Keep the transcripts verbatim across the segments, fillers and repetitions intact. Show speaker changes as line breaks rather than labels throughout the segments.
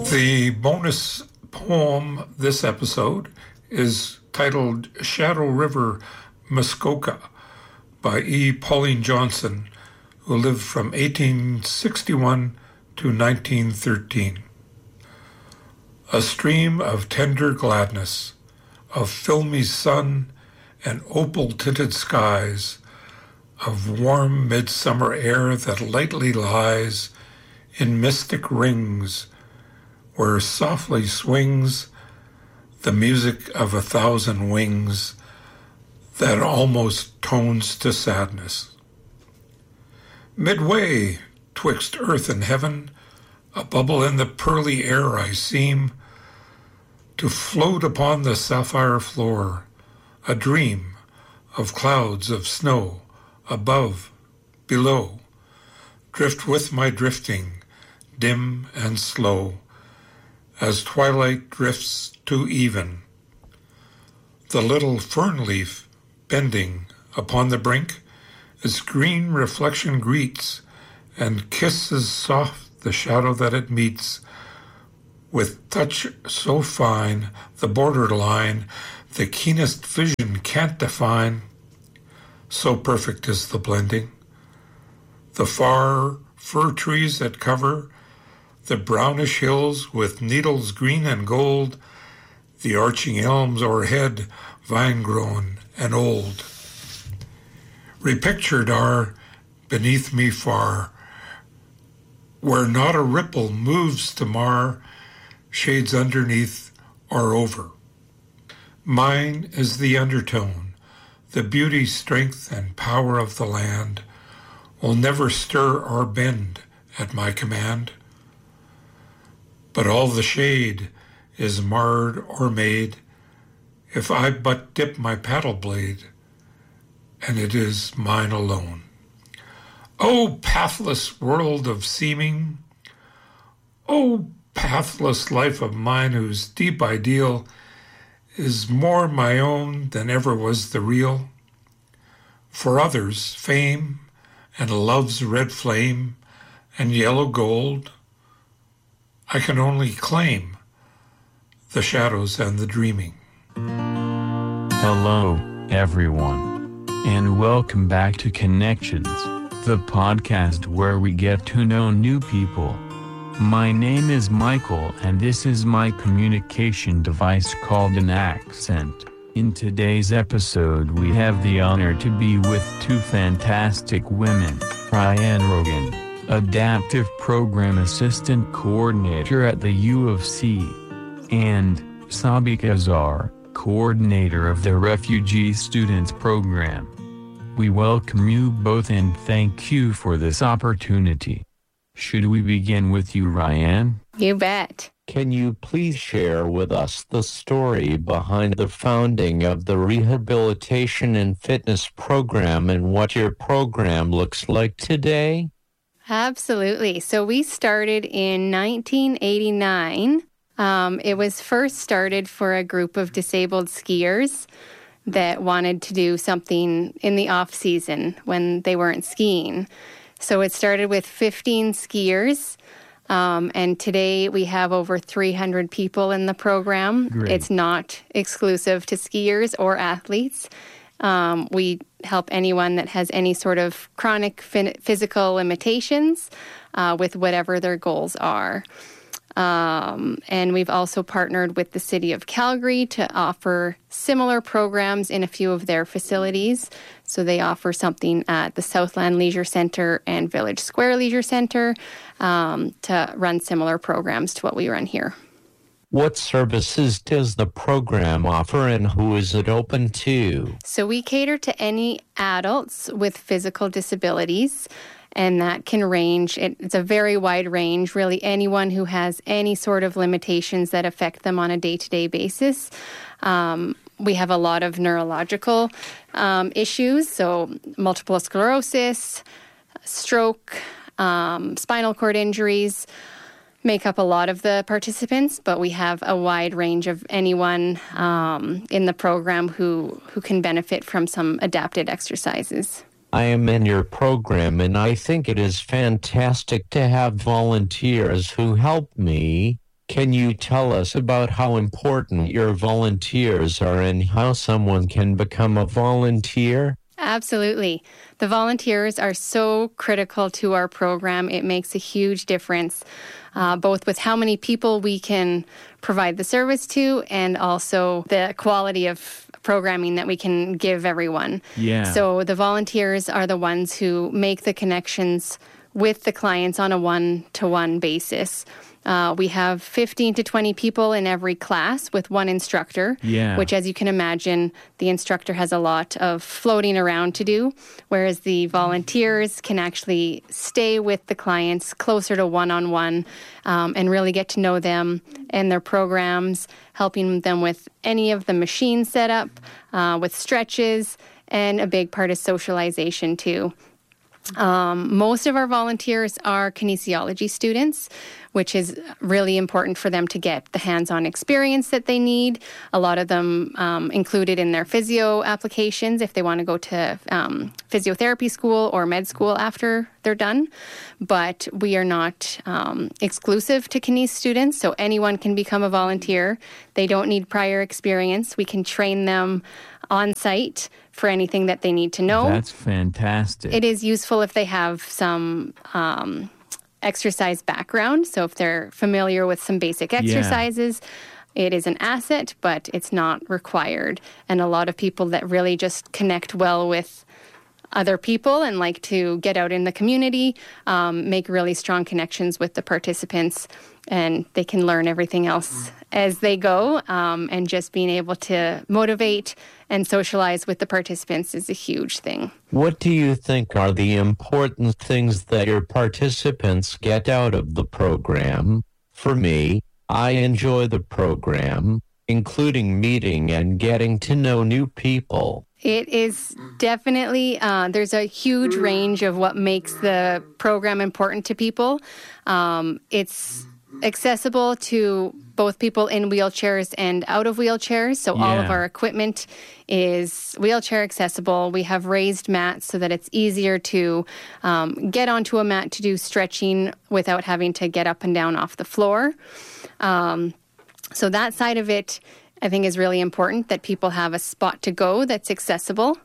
The bonus poem this episode is titled Shadow River, Muskoka by E. Pauline Johnson, who lived from eighteen sixty-one to nineteen thirteen. A stream of tender gladness, of filmy sun and opal-tinted skies, of warm midsummer air that lightly lies in mystic rings where softly swings the music of a thousand wings that almost tones to sadness. Midway twixt earth and heaven, a bubble in the pearly air I seem to float upon the sapphire floor, a dream of clouds of snow above, below, drift with my drifting, dim and slow, as twilight drifts to even. The little fern leaf bending upon the brink, its green reflection greets and kisses soft the shadow that it meets, with touch so fine, the borderline, the keenest vision can't define. So perfect is the blending. The far fir trees that cover the brownish hills with needles green and gold, the arching elms o'erhead, vine-grown and old. Repictured are beneath me far, where not a ripple moves to mar, shades underneath are over. Mine is the undertone, the beauty, strength, and power of the land will never stir or bend at my command. But all the shade is marred or made if I but dip my paddle blade, and it is mine alone. O pathless world of seeming, O pathless life of mine whose deep ideal is more my own than ever was the real. For others, fame and love's red flame and yellow gold, I can only claim the shadows and the dreaming.
Hello, everyone, and welcome back to Connections, the podcast where we get to know new people. My name is Michael, and this is my communication device called an accent. In today's episode, we have the honor to be with two fantastic women, Ryan Rogan, Adaptive Program Assistant Coordinator at the U of C, and Sabik Azar, Coordinator of the Refugee Students Program. We welcome you both and thank you for this opportunity. Should we begin with you, Ryan?
You bet.
Can you please share with us the story behind the founding of the Rehabilitation and Fitness Program and what your program looks like today?
Absolutely. So we started in nineteen eighty-nine. Um, it was first started for a group of disabled skiers that wanted to do something in the off season when they weren't skiing. So it started with fifteen skiers, um, and today we have over three hundred people in the program.
Great.
It's not exclusive to skiers or athletes. Um, we help anyone that has any sort of chronic fin- physical limitations uh, with whatever their goals are. Um, and we've also partnered with the City of Calgary to offer similar programs in a few of their facilities. So they offer something at the Southland Leisure Centre and Village Square Leisure Centre um, to run similar programs to what we run here.
What services does the program offer and who is it open to?
So we cater to any adults with physical disabilities, and that can range. It, it's a very wide range, really anyone who has any sort of limitations that affect them on a day-to-day basis. Um, we have a lot of neurological um, issues, so multiple sclerosis, stroke, um, spinal cord injuries make up a lot of the participants, but we have a wide range of anyone um, in the program who, who can benefit from some adapted exercises.
I am in your program, and I think it is fantastic to have volunteers who help me Can you tell us about how important your volunteers are and how someone can become a volunteer?
Absolutely. The volunteers are so critical to our program. It makes a huge difference, uh, both with how many people we can provide the service to and also the quality of programming that we can give everyone.
Yeah.
So the volunteers are the ones who make the connections with the clients on a one-to-one basis. Uh, we have fifteen to twenty people in every class with one instructor,
yeah.
which, as you can imagine, the instructor has a lot of floating around to do, whereas the volunteers can actually stay with the clients closer to one-on-one um, and really get to know them and their programs, helping them with any of the machine setup, uh, with stretches, and a big part is socialization too. Um, most of our volunteers are kinesiology students, which is really important for them to get the hands-on experience that they need. A lot of them um, included in their physio applications if they want to go to um, physiotherapy school or med school after they're done. But we are not um, exclusive to kines students, so anyone can become a volunteer. They don't need prior experience. We can train them on site for anything that they need to know.
That's fantastic.
It is useful if they have some um, exercise background. So if they're familiar with some basic exercises, yeah. It is an asset, but it's not required. And a lot of people that really just connect well with other people and like to get out in the community, um, make really strong connections with the participants, and they can learn everything else as they go. Um, and just being able to motivate and socialize with the participants is a huge thing.
What do you think are the important things that your participants get out of the program? For me, I enjoy the program, including meeting and getting to know new people.
It is definitely, uh, there's a huge range of what makes the program important to people. Um, it's accessible to both people in wheelchairs and out of wheelchairs. So yeah. All of our equipment is wheelchair accessible. We have raised mats so that it's easier to um, get onto a mat to do stretching without having to get up and down off the floor. Um, so that side of it, I think, is really important, that people have a spot to go that's accessible.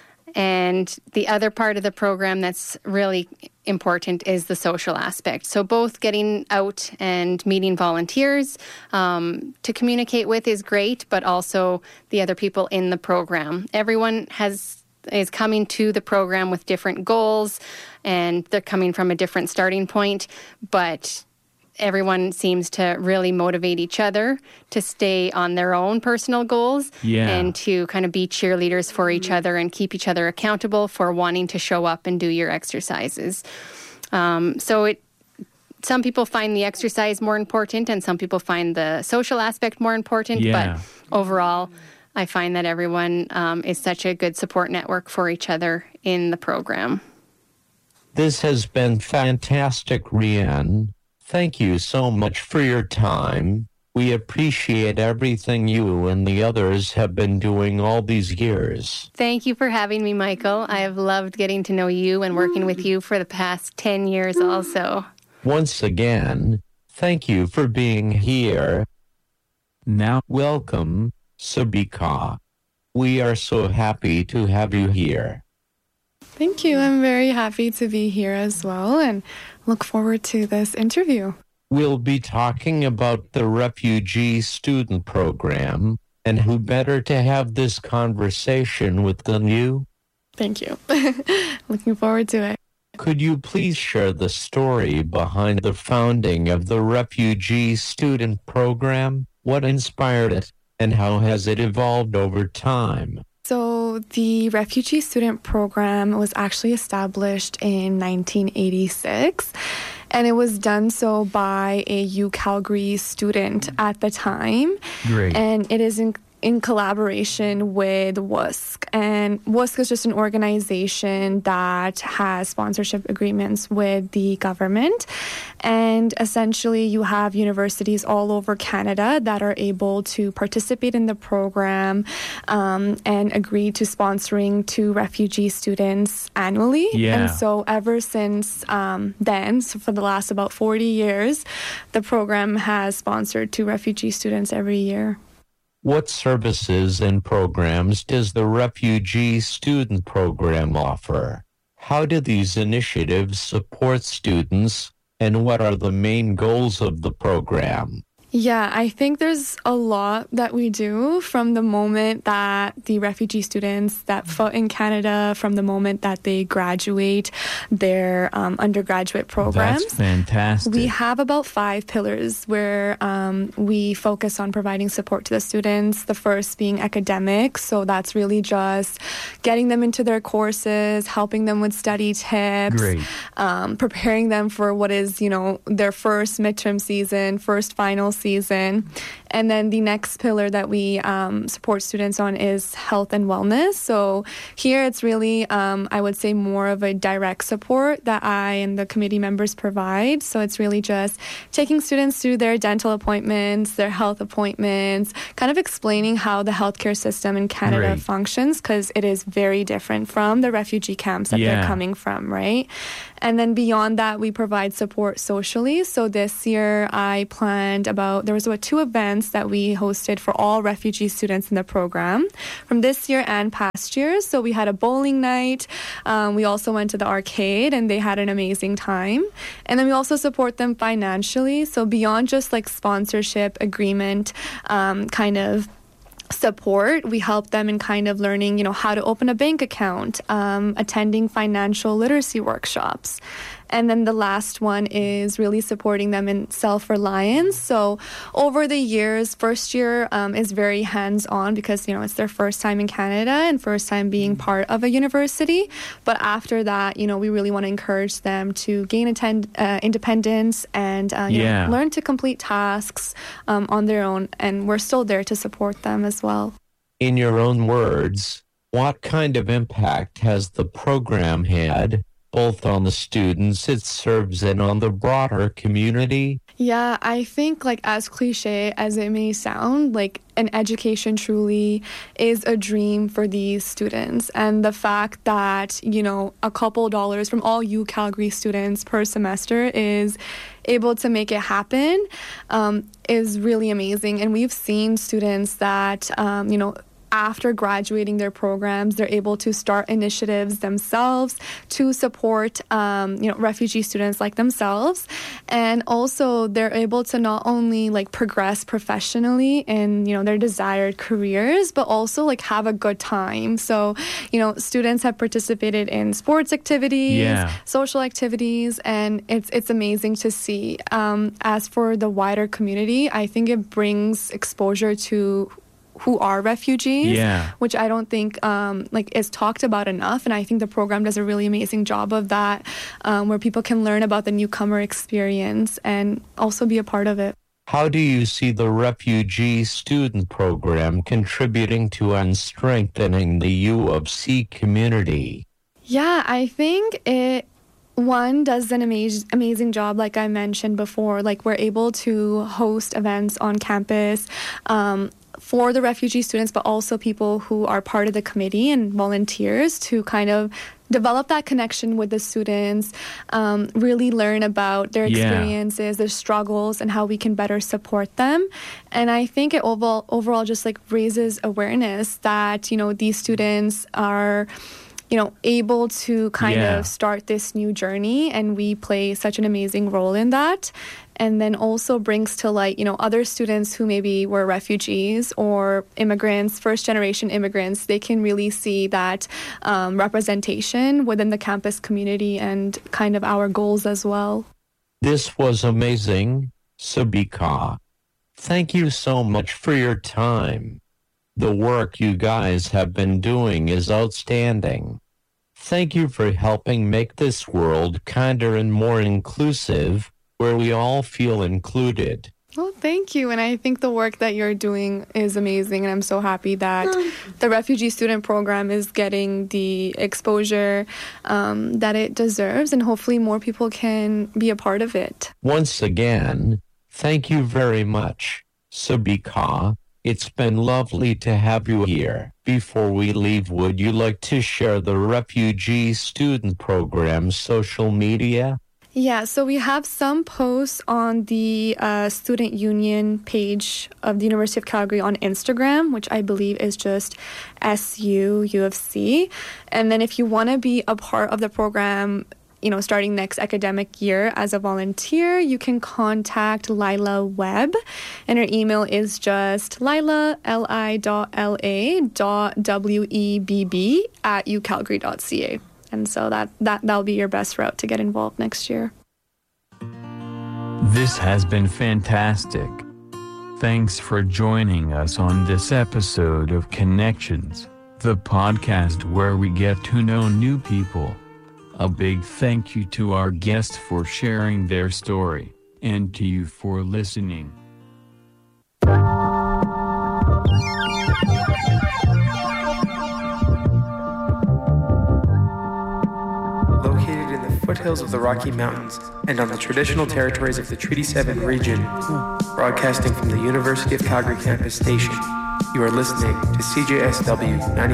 And the other part of the program that's really important is the social aspect. So both getting out and meeting volunteers um, to communicate with is great, but also the other people in the program. Everyone has is coming to the program with different goals, and they're coming from a different starting point, but everyone seems to really motivate each other to stay on their own personal goals
yeah.
and to kind of be cheerleaders for each other and keep each other accountable for wanting to show up and do your exercises. Um, so it, some people find the exercise more important and some people find the social aspect more important.
Yeah.
But overall, I find that everyone um, is such a good support network for each other in the program.
This has been fantastic, Rianne. Thank you so much for your time. We appreciate everything you and the others have been doing all these years.
Thank you for having me, Michael. I have loved getting to know you and working with you for the past ten years also.
Once again, thank you for being here.
Now,
welcome, Sabika. We are so happy to have you here.
Thank you. I'm very happy to be here as well and look forward to this interview.
We'll be talking about the refugee student program, and who better to have this conversation with than you?
Thank you. Looking forward to it.
Could you please share the story behind the founding of the refugee student program? What inspired it, and how has it evolved over time?
So the Refugee Student Program was actually established in nineteen eighty-six, and it was done so by a U Calgary student at the time.
Great.
And it is in, in collaboration with W U S C. And W U S C is just an organization that has sponsorship agreements with the government. And essentially, you have universities all over Canada that are able to participate in the program um, and agree to sponsoring two refugee students annually.
Yeah.
And so ever since um, then, so for the last about forty years, the program has sponsored two refugee students every year.
What services and programs does the Refugee Student Program offer? How do these initiatives support students, and what are the main goals of the program?
Yeah, I think there's a lot that we do from the moment that the refugee students step foot in Canada, from the moment that they graduate their um, undergraduate programs.
That's fantastic.
We have about five pillars where um, we focus on providing support to the students. The first being academics, so that's really just getting them into their courses, helping them with study tips,
Great.
Um, preparing them for what is, you know, their first midterm season, first final season. And then the next pillar that we um, support students on is health and wellness. So here it's really, um, I would say, more of a direct support that I and the committee members provide. So it's really just taking students through their dental appointments, their health appointments, kind of explaining how the healthcare system in Canada
Great.
functions, because it is very different from the refugee camps that
Yeah.
they're coming from, right? And then beyond that, we provide support socially. So this year I planned about, there was about two events that we hosted for all refugee students in the program from this year and past years. So we had a bowling night. Um, we also went to the arcade and they had an amazing time. And then we also support them financially. So beyond just like sponsorship agreement, um, kind of support, we help them in kind of learning, you know, how to open a bank account, um, attending financial literacy workshops. And then the last one is really supporting them in self-reliance. So over the years, first year um, is very hands-on because, you know, it's their first time in Canada and first time being part of a university. But after that, you know, we really want to encourage them to gain attend, uh, independence and uh, you
Yeah.
know, learn to complete tasks um, on their own. And we're still there to support them as well.
In your own words, what kind of impact has the program had, both on the students it serves and on the broader community?
Yeah, I think, like, as cliche as it may sound, like, an education truly is a dream for these students. And the fact that, you know, a couple dollars from all U Calgary students per semester is able to make it happen um, is really amazing. And we've seen students that, um, you know, after graduating their programs, they're able to start initiatives themselves to support, um, you know, refugee students like themselves. And also they're able to not only like progress professionally in, you know, their desired careers, but also like have a good time. So, you know, students have participated in sports activities,
Yeah.
social activities, and it's, it's amazing to see. Um, as for the wider community, I think it brings exposure to who are refugees,
Yeah.
which I don't think um, like is talked about enough. And I think the program does a really amazing job of that, um, where people can learn about the newcomer experience and also be a part of it.
How do you see the Refugee Student Program contributing to and strengthening the U of C community?
Yeah, I think it one does an amaz- amazing job, like I mentioned before. Like, we're able to host events on campus um, for the refugee students, but also people who are part of the committee and volunteers to kind of develop that connection with the students, um, really learn about their
Yeah.
experiences, their struggles, and how we can better support them. And I think it overall, overall just like raises awareness that, you know, these students are, you know, able to kind
Yeah.
of start this new journey, and we play such an amazing role in that. And then also brings to light, you know, other students who maybe were refugees or immigrants, first generation immigrants. They can really see that um, representation within the campus community and kind of our goals as well.
This was amazing, Sabika. Thank you so much for your time. The work you guys have been doing is outstanding. Thank you for helping make this world kinder and more inclusive, where we all feel included.
Well, thank you. And I think the work that you're doing is amazing. And I'm so happy that the refugee student program is getting the exposure um, that it deserves. And hopefully more people can be a part of it.
Once again, thank you very much, Subika. It's been lovely to have you here. Before we leave, would you like to share the refugee student program's social media?
Yeah, so we have some posts on the uh, Student Union page of the University of Calgary on Instagram, which I believe is just S U U of C. And then if you want to be a part of the program, you know, starting next academic year as a volunteer, you can contact Lila Webb, and her email is just lila, L I dot L A dot W E B B at u calgary dot C A. And so that, that, that'll be your best route to get involved next year.
This has been fantastic. Thanks for joining us on this episode of Connections, the podcast where we get to know new people. A big thank you to our guests for sharing their story, and to you for listening.
Located in the foothills of the Rocky Mountains and on the traditional territories of the Treaty seven region, broadcasting from the University of Calgary campus station, you are listening to C J S W ninety.